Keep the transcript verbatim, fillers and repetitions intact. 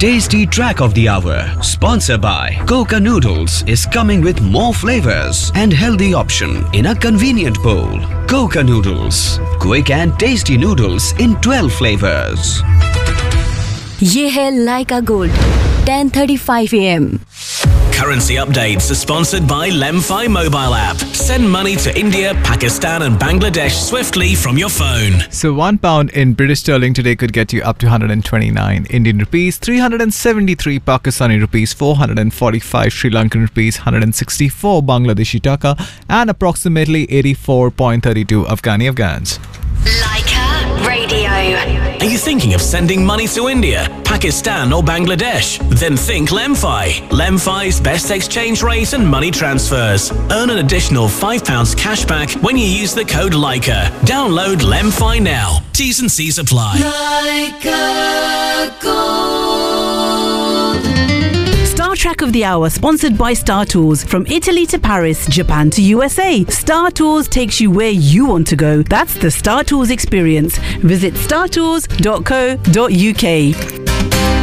tasty track of the hour, sponsored by Coca Noodles, is coming with more flavors and healthy option in a convenient bowl. Coca Noodles, quick and tasty noodles in twelve flavors. ये है लाइका gold ten thirty-five a m Currency updates are sponsored by Lemfi mobile app. Send money to India, Pakistan and Bangladesh swiftly from your phone. So one pound in British sterling today could get you up to one hundred twenty-nine Indian rupees, three hundred seventy-three Pakistani rupees, four hundred forty-five Sri Lankan rupees, one hundred sixty-four Bangladeshi taka and approximately eighty-four point three two Afghani Afghans. Leica Radio. Are you thinking of sending money to India, Pakistan or Bangladesh? Then think Lemfi. Lemfi's best exchange rate and money transfers. Earn an additional five pounds cash back when you use the code Leica. Download Lemfi now. T's and C's apply. Leica Gold. Star Trek of the Hour, sponsored by Star Tours. From Italy to Paris, Japan to U S A, Star Tours takes you where you want to go. That's the Star Tours experience. Visit star tours dot co dot uk.